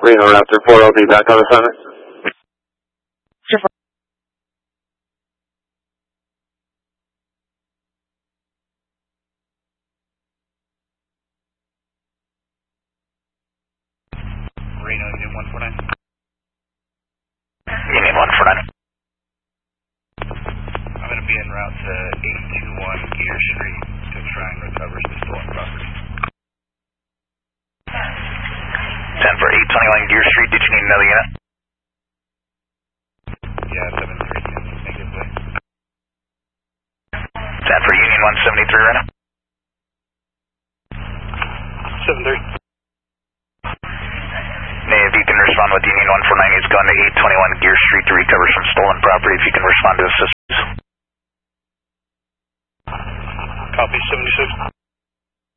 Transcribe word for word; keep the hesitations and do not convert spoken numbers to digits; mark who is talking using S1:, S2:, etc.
S1: Reno Raptor four L D back on assignment.
S2: Sure.
S3: Reno, Union one four nine.
S4: Union one four nine.
S3: I'm going to be en route to eight two one Gear Street to try and recover some stolen property.
S4: ten for eight twenty-one Gear Street, did you need another unit?
S3: Yeah, seven three, negative way.
S4: ten for Union one seventy-three right now.
S3: seven three.
S4: If you can respond with Union one four nine, he's gone to eight twenty-one Gear Street to recover some stolen property. If you can respond to assist.
S3: Copy, seventy-six.